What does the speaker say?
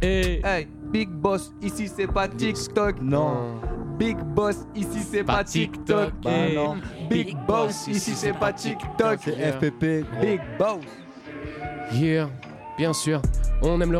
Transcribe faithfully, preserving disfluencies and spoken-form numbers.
Hey. Hey, Big Boss, ici c'est pas TikTok. Non. Big Boss, ici c'est pas TikTok. Bah Hey. non. Big Boss, ici c'est pas TikTok. C'est F P P. gros. Big Boss. Yeah, bien sûr. On aime le